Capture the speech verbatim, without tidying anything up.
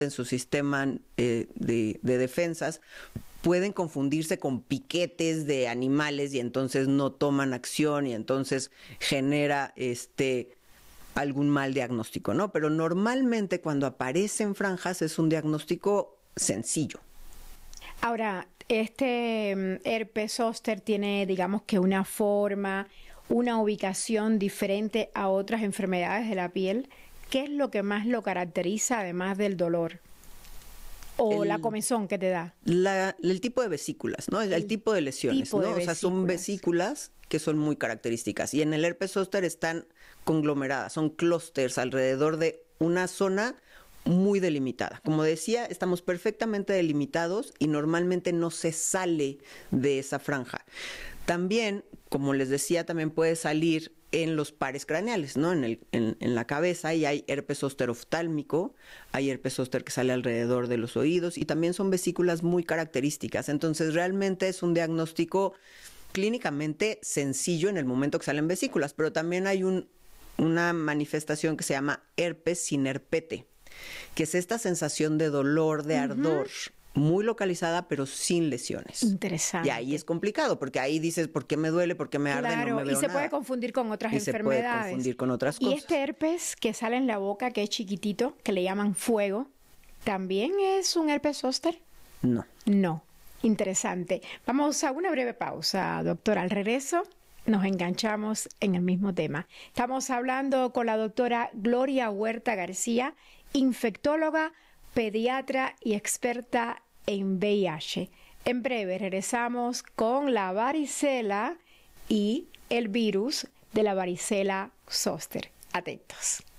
en su sistema eh, de, de defensas, pueden confundirse con piquetes de animales y entonces no toman acción y entonces genera este algún mal diagnóstico, ¿no? Pero normalmente cuando aparecen franjas es un diagnóstico sencillo. Ahora, este herpes zóster tiene, digamos que una forma, una ubicación diferente a otras enfermedades de la piel. ¿Qué es lo que más lo caracteriza además del dolor? O el, la comezón que te da. La, el tipo de vesículas, ¿no? El, el tipo de lesiones, tipo ¿no? De o sea, son vesículas que son muy características. Y en el herpes zóster están conglomeradas, son clústeres alrededor de una zona muy delimitada. Como decía, estamos perfectamente delimitados y normalmente no se sale de esa franja. También, como les decía, también puede salir en los pares craneales, ¿no? En, el, en, en la cabeza, y hay herpes zóster oftálmico, hay herpes zóster que sale alrededor de los oídos y también son vesículas muy características. Entonces, realmente es un diagnóstico clínicamente sencillo en el momento que salen vesículas, pero también hay un, una manifestación que se llama herpes sin herpete, que es esta sensación de dolor, de ardor, uh-huh. muy localizada, pero sin lesiones. Interesante. Y ahí es complicado, porque ahí dices, ¿por qué me duele? ¿Por qué me arde? Claro, no me veo y se nada. puede confundir con otras y enfermedades. Se puede confundir con otras cosas. Y este herpes que sale en la boca, que es chiquitito, que le llaman fuego, ¿también es un herpes zóster? No. No. Interesante. Vamos a una breve pausa, doctora. Al regreso nos enganchamos en el mismo tema. Estamos hablando con la doctora Gloria Huerta García, infectóloga, pediatra y experta en V I H. En breve regresamos con la varicela y el virus de la varicela zóster. Atentos.